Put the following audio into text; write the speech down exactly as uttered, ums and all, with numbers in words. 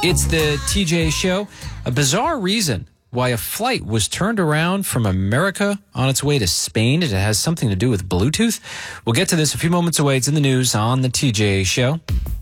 It's the T J Show. A bizarre reason why a flight was turned around from America on its way to Spain. It has something to do with Bluetooth. We'll get to this a few moments away. It's in the news on the T J Show.